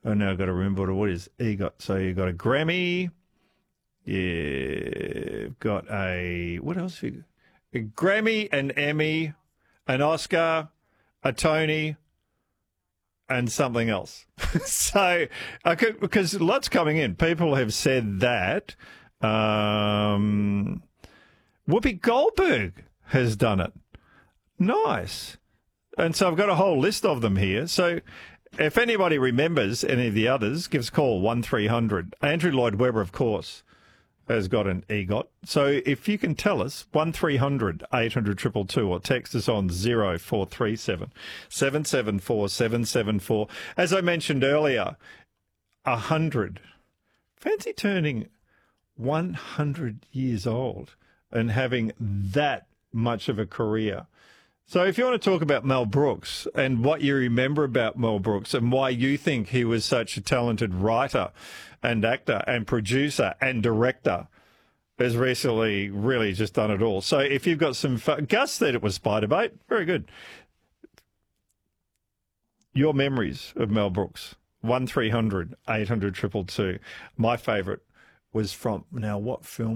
Oh, now I've got to remember what is EGOT. So you've got a Grammy. You've got what else? A Grammy, an Emmy, an Oscar, a Tony, and something else. So, because lots coming in. People have said that Whoopi Goldberg has done it. Nice. And so I've got a whole list of them here. So if anybody remembers any of the others, give us a call, 1300. Andrew Lloyd Webber, of course, has got an EGOT. So if you can tell us, 1300 800 222, or text us on 0437 774 774. As I mentioned earlier, 100. Fancy turning 100 years old and having that much of a career. So if you want to talk about Mel Brooks and what you remember about Mel Brooks and why you think he was such a talented writer and actor and producer and director, has recently really just done it all. So if you've got some Gus said it was Spiderbait. Very good. Your memories of Mel Brooks, 1300 800 222. My favourite was from, now what film